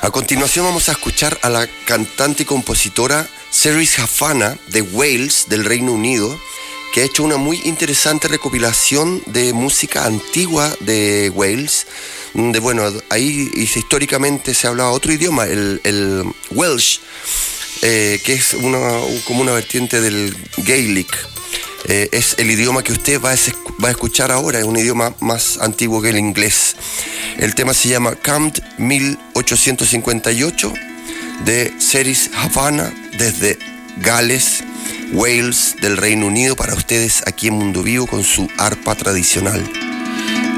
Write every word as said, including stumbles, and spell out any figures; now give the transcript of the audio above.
A continuación vamos a escuchar a la cantante y compositora Cerys Hafana de Wales, del Reino Unido, que ha hecho una muy interesante recopilación de música antigua de Wales, de bueno, ahí históricamente se hablaba otro idioma, el, el Welsh, eh, que es una, como una vertiente del Gaelic. Eh, es el idioma que usted va a, va a escuchar ahora, es un idioma más antiguo que el inglés. El tema se llama Camp mil ochocientos cincuenta y ocho de Cerys Hafana desde Gales, Wales, del Reino Unido, para ustedes aquí en Mundo Vivo con su arpa tradicional.